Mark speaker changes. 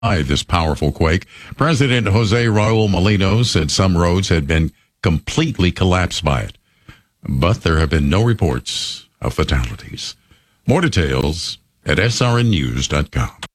Speaker 1: this powerful quake. President Jose Raul Molino said some roads had been completely collapsed by it, but there have been no reports of fatalities. More details at srnnews.com.